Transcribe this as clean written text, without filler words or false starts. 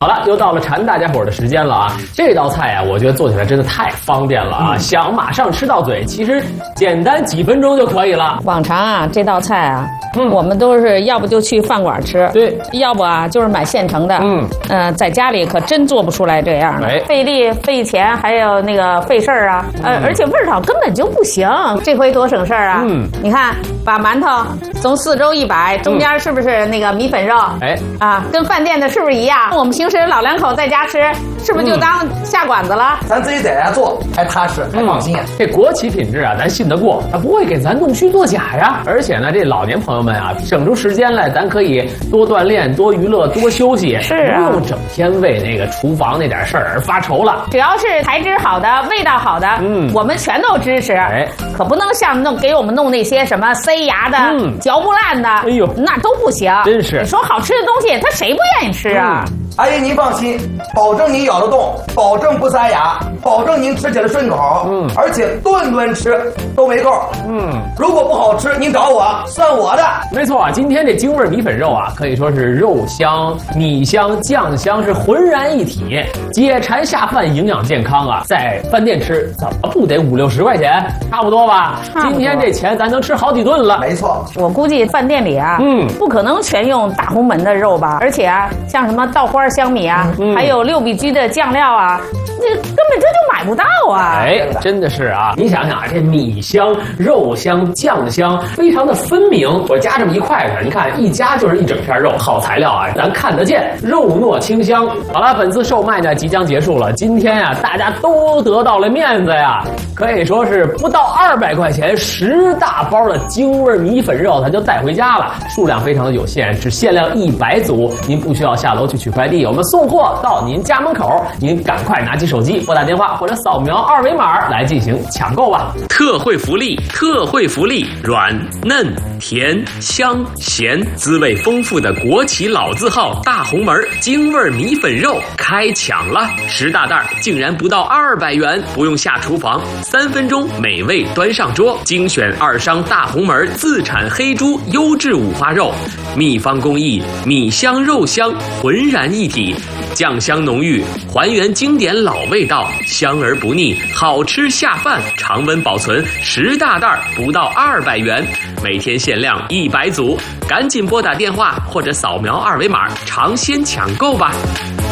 好了，又到了馋大家伙的时间了啊！这道菜啊，我觉得做起来真的太方便了啊，想马上吃到嘴，其实简单几分钟就可以了。 往常啊，这道菜啊，我们都是要不就去饭馆吃， 对， 要不啊就是买现成的，在家里可真做不出来这样的，费力费钱，还有那个费事儿啊，而且味儿上根本就不行。这回多省事儿啊！你看，把馒头从4周一摆，中间是不是那个米粉肉？跟饭店的是不是一样？我们平时老两口在家吃，是不是就当下馆子了？ 咱自己在家做，还踏实，还放心。 这国企品质啊，咱信得过，它不会给咱弄虚作假呀。而且呢，这老年朋友们啊，省出时间来，咱可以多锻炼、多娱乐、多休息， 是啊， 不用整天为那个厨房那点事儿而发愁了。 只要是材质好的、味道好的，我们全都支持。可不能像给我们弄那些什么塞牙的、嚼不烂的，哎呦，那都不行。 真是， 你说好吃的东西，他谁不愿意吃啊？ 阿姨，您放心，保证您咬得动，保证不塞牙，保证您吃起来顺口，而且顿顿吃都没够，如果不好吃，您找我，算我的。 没错啊，今天这京味米粉肉啊，可以说是肉香、米香、酱香是浑然一体，解馋下饭，营养健康啊！在饭店吃怎么不得5、60块钱，差不多吧？今天这钱咱能吃好几顿了。 没错， 我估计饭店里啊，不可能全用大红门的肉吧？而且啊，像什么稻花香米啊，还有6必居的酱料啊，那根本这就买不到啊！ 真的是啊！你想想啊，这米香、肉香、酱香非常的分明。我夹这么一筷子，你看一夹就是一整片肉，好材料啊，咱看得见，肉糯清香。好了，本次售卖呢即将结束了，今天啊大家都得到了面子呀，可以说是不到200块钱10大包的京味米粉肉，咱就带回家了。数量非常的有限，只限量100组，您不需要下楼去取快递，我们送货到您家门口，您赶快拿起手机拨打电话或者扫描2维码来进行抢购吧。 特惠福利，特惠福利，软嫩甜香咸，滋味丰富的国企老字号大红门京味米粉肉开抢了，10大袋竟然不到200元，不用下厨房，3分钟美味端上桌，精选2商大红门自产黑猪优质五花肉，秘方工艺，米香肉香浑然一体，酱香浓郁，还原经典老味道，香而不腻，好吃下饭，常温保存，10大袋不到200元，每天限量100组，赶紧拨打电话或者扫描2维码尝鲜抢购吧。